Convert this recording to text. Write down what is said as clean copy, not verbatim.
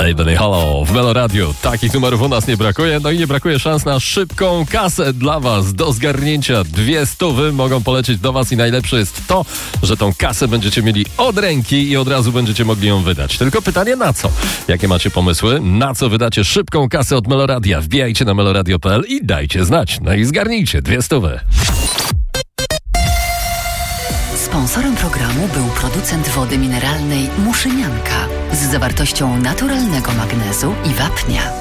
Hey Benny Hollow w Melo Radio. Takich numerów u nas nie brakuje, no i nie brakuje szans na szybką kasę dla was. Do zgarnięcia 200 mogą polecieć do was i najlepsze jest to, że tą kasę będziecie mieli od ręki i od razu będziecie mogli ją wydać. Tylko pytanie na co? Jakie macie pomysły? Na co wydacie szybką kasę od Meloradia? Wbijajcie na meloradio.pl i dajcie znać. No i zgarnijcie 200. Sponsorem programu był producent wody mineralnej Muszynianka z zawartością naturalnego magnezu i wapnia.